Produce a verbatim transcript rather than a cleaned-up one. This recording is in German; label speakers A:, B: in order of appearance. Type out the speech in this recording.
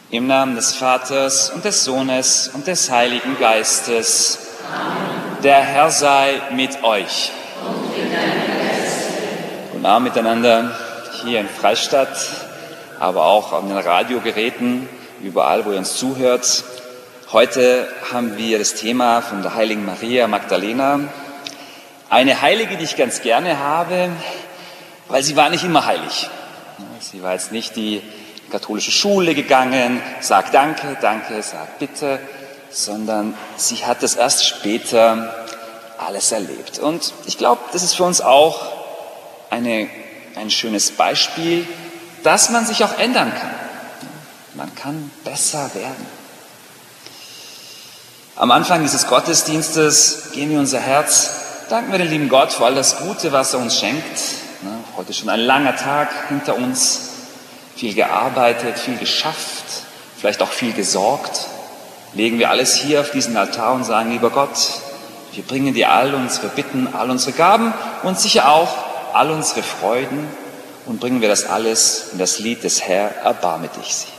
A: Im Namen des Vaters und des Sohnes und des Heiligen Geistes.
B: Amen.
A: Der Herr sei mit euch.
B: Und mit deinem Geiste.
A: Guten Abend miteinander hier in Freistadt, aber auch an den Radiogeräten, überall, wo ihr uns zuhört. Heute haben wir das Thema von der heiligen Maria Magdalena. Eine Heilige, die ich ganz gerne habe, weil sie war nicht immer heilig. Sie war jetzt nicht die katholische Schule gegangen, sagt Danke, Danke, sagt Bitte, sondern sie hat das erst später alles erlebt. Und ich glaube, das ist für uns auch eine, ein schönes Beispiel, dass man sich auch ändern kann. Man kann besser werden. Am Anfang dieses Gottesdienstes geben wir unser Herz, danken wir den lieben Gott für all das Gute, was er uns schenkt. Heute schon ein langer Tag hinter uns. Viel gearbeitet, viel geschafft, vielleicht auch viel gesorgt. Legen wir alles hier auf diesen Altar und sagen, lieber Gott, wir bringen dir all unsere Bitten, all unsere Gaben und sicher auch all unsere Freuden und bringen wir das alles in das Lied des Herr, erbarme dich.